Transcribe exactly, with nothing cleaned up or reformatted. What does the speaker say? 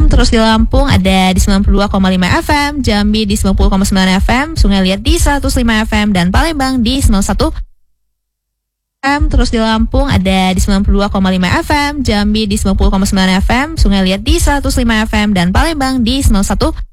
Terus di Lampung ada di sembilan puluh dua koma lima F M, Jambi di sembilan puluh koma sembilan F M, Sungai Liat di seratus lima F M, dan Palembang di sembilan puluh satu F M. Terus di Lampung ada di sembilan puluh dua koma lima F M, Jambi di sembilan puluh koma sembilan F M, Sungai Liat di seratus lima F M, dan Palembang di sembilan puluh satu